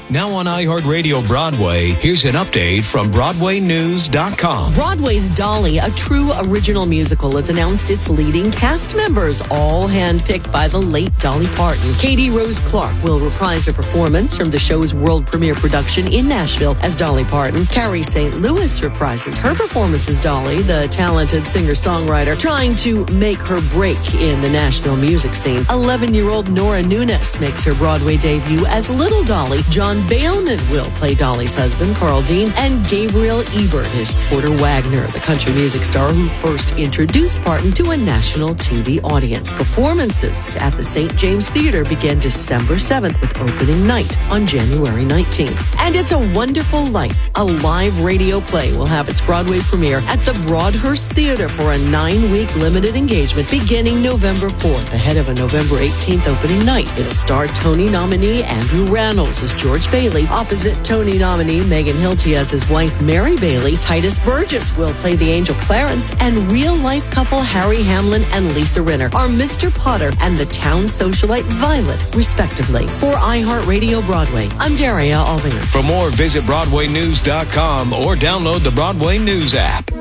Now on iHeartRadio Broadway, here's an update from BroadwayNews.com. Broadway's Dolly, a true original musical, has announced its leading cast members, all handpicked by the late Dolly Parton. Katie Rose Clark will reprise her performance from the show's world premiere production in Nashville as Dolly Parton. Carrie St. Louis reprises her performance as Dolly, the talented singer-songwriter trying to make her break in the Nashville music scene. 11-year-old Nora Nunes makes her Broadway debut as Little Dolly. John Bailman will play Dolly's husband, Carl Dean, and Gabriel Ebert is Porter Wagner, the country music star who first introduced Parton to a national TV audience. Performances at the St. James Theater begin December 7th with opening night on January 19th. And It's a Wonderful Life, a live radio play, will have its Broadway premiere at the Broadhurst Theater for a 9-week limited engagement beginning November 4th, ahead of a November 18th opening night. It'll star Tony nominee Andrew Rannells as George Bailey. Opposite Tony nominee Megan Hilty as his wife Mary Bailey, Titus Burgess will play the angel Clarence, and real-life couple Harry Hamlin and Lisa Rinner are Mr. Potter and the town socialite Violet, respectively. For iHeartRadio Broadway, I'm Daria Albinger. For more, visit BroadwayNews.com or download the Broadway News app.